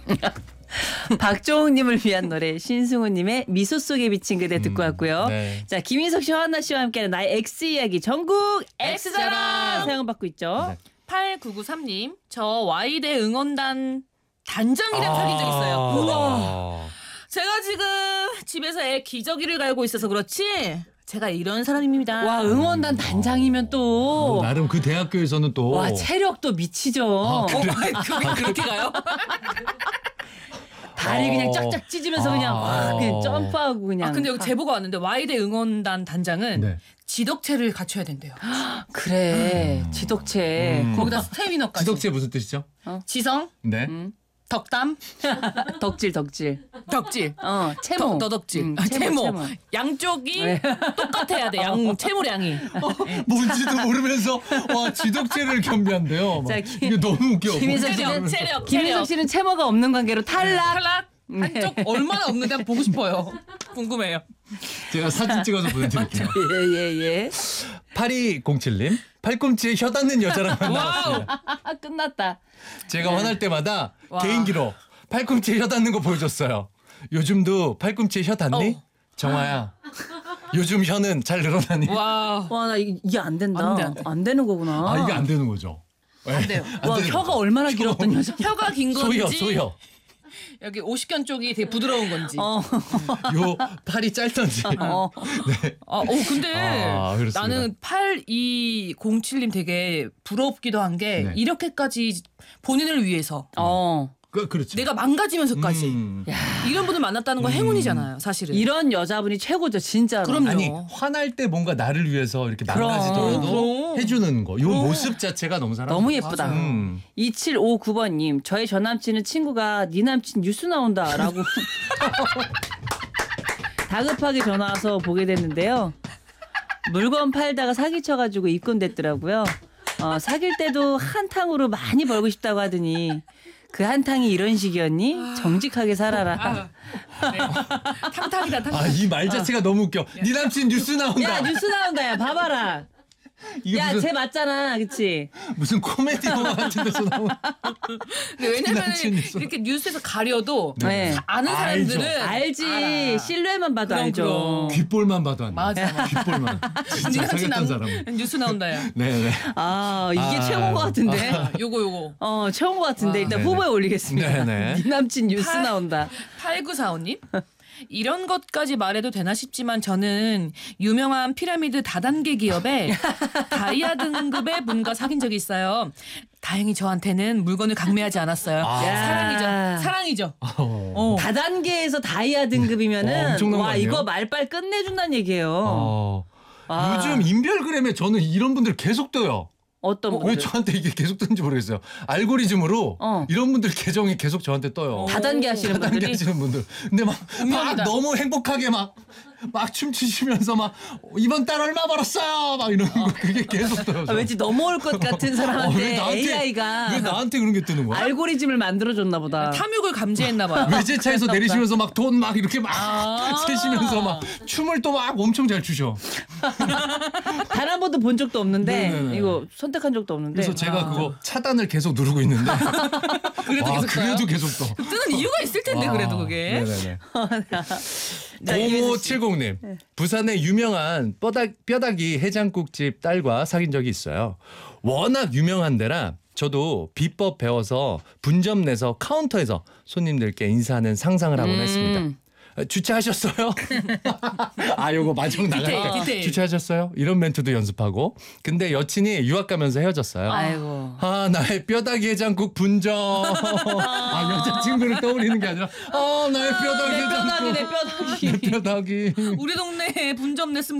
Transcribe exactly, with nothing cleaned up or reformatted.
박종욱님을 위한 노래 신승우님의 미소 속에 비친 그대 듣고 음, 왔고요. 네. 자 김인석 씨와 한나 씨와 함께하는 나의 X 이야기 전국 X자랑 사용받고 있죠. 네. 팔구구삼님 저 Y대 응원단 단장이랑 사귄 적 있어요. 아. 우와. 제가 지금 집에서 애 기저귀를 갈고 있어서 그렇지 제가 이런 사람입니다. 와 응원단 단장이면 또 어, 나름 그 대학교에서는 또 와 체력도 미치죠. 어, 그게 그렇게 가요? 다리 그냥 쫙쫙 찢으면서 그냥 아. 와, 그냥 점프하고 그냥. 아 근데 여기 제보가 왔는데 Y대 응원단 단장은 네. 지덕체를 갖춰야 된대요. 그래 지덕체. 음. 거기다 스태미너까지. 지덕체 무슨 뜻이죠? 지성, 네. 덕담, 덕질 덕질. 덕질. 어 채모. 더, 더덕질. 음, 아, 채모. 채모. 양쪽이 네. 똑같아야 돼. 양 채모량이. 어, 뭔지도 모르면서 와 지덕체를 겸비한대요. 막. 자, 김- 이게 너무 웃겨. 김인석 체력, 씨는 체력, 김인석 체력. 씨는 채모가 없는 관계로 탈락. 탈락. 한쪽 얼마나 없는데 한번 보고 싶어요. 궁금해요. 제가 사진 찍어서 보여드릴게요. 예예 예. 팔이공칠님 팔꿈치에 혀 닿는 여자랑 와우. 만나봤어요. 아 끝났다. 제가 화날 때마다 와. 개인기로 팔꿈치에 혀 닿는 거 보여줬어요. 요즘도 팔꿈치에 혀 닿니? 어. 정화야. 요즘 혀는 잘 늘어나니? 와. 와 나 이게 안 된다. 안 돼, 안 돼. 안 되는 거구나. 아 이게 안 되는 거죠. 안 돼요. 안 와 되는 혀가 거죠. 얼마나 길었던 여자. 혀가 긴 건지 소혀 소혀. 여기 오십견 쪽이 되게 부드러운 건지. 어. 요 팔이 짧던지. 어. 네. 아, 어 근데 아, 그렇습니다. 나는 팔이공칠님 되게 부럽기도 한 게 네. 이렇게까지 본인을 위해서 어. 그 그렇죠. 내가 망가지면서까지 음. 이런 분을 만났다는 건 행운이잖아요, 사실은. 이런 여자분이 최고죠 진짜로. 그럼요. 아니 화날 때 뭔가 나를 위해서 이렇게 그럼. 망가지더라도 그럼. 해주는 거. 요 모습 자체가 너무 사랑. 너무 예쁘다. 음. 이칠오구번님 저희 전 남친은 친구가 네 남친 뉴스 나온다라고 다급하게 전화 와서 보게 됐는데요. 물건 팔다가 사기쳐가지고 입건됐더라고요. 어, 사귈 때도 한탕으로 많이 벌고 싶다고 하더니 그 한탕이 이런 식이었니? 정직하게 살아라. 아, 네. 탕탕이다 탕탕. 아 이 말 자체가 너무 웃겨. 네 남친 뉴스 나온다. 야 뉴스 나온다 야 봐봐라. 이게 야 무슨 쟤 맞잖아 그치? 무슨 코미디 영화 같은 데서 나온. 근데 왜냐면 남친 뉴스. 이렇게 뉴스에서 가려도 네. 사- 아는 알죠. 사람들은 알지 알아. 실루엣만 봐도 그럼, 알죠. 그럼. 귓볼만 봐도 안 돼. 맞아. 귓볼만. 네 진짜 남친 사귀었던 남- 사람은. 뉴스 나온다야. 네네. 아 이게 아. 최고인 것 같은데. 아, 요거 요거. 어 최고인 것 같은데 아. 일단 네네. 후보에 올리겠습니다. 네네. 네 남친 뉴스 팔- 나온다. 팔구사오님 이런 것까지 말해도 되나 싶지만 저는 유명한 피라미드 다단계 기업에 다이아 등급의 분과 사귄 적이 있어요. 다행히 저한테는 물건을 강매하지 않았어요. 아. 사랑이죠. 사랑이죠. 어. 어. 다단계에서 다이아 어, 등급이면은 엄청난 거 와 아니에요? 이거 말빨 끝내준다는 얘기예요. 어. 아. 요즘 인별그램에 저는 이런 분들 계속 떠요. 어떤 왜 분들? 저한테 이게 계속 뜨는지 모르겠어요. 알고리즘으로 어. 이런 분들 계정이 계속 저한테 떠요. 다단계 하시는 다단계 분들이 하시는 분들. 근데 막, 막 운명이다. 너무 행복하게 막, 막 춤추시면서 막 이번 달 얼마 벌었어요. 막 이러는 거 그게 계속 떠요. 아, 왠지 넘어올 것 같은 어, 왜 사람한테 나한테- 에이아이가 왜 나한테 그런 게 뜨는 거야? 알고리즘을 만들어줬나 보다. 탐욕을 감지했나 봐요. 외제차에서 내리시면서 막 돈 막 이렇게 막 아. 세시면서 막 춤을 또 막 엄청 잘 추셔. 단 한 번도 본 적도 없는데 네네네. 이거 선택한 적도 없는데. 그래서 제가 아. 그거 차단을 계속 누르고 있는데. 그래도 와, 계속 떠요? 그래도 계속 떠. 뜨는 이유가 있을 텐데 와, 그래도 그게. 네네네. 자, 공오칠공님 부산의 유명한 뼈다, 뼈다귀 해장국집 딸과 사귄 적이 있어요. 워낙 유명한 데라 저도 비법 배워서 분점 내서 카운터에서 손님들께 인사하는 상상을 하곤 음. 했습니다. 아, 주차하셨어요? 아 요거 마지막 나갈까? 디테일, 디테일. 주차하셨어요? 이런 멘트도 연습하고. 근데 여친이 유학 가면서 헤어졌어요. 아이고. 아 나의 뼈다귀 해장국 분점. 아 여자친구를 떠올리는 게 아니라 아 나의 뼈다귀 내 해장국. 뼈다귀 내 뼈다귀. 내 뼈다귀. 우리 동네에 분점 냈으면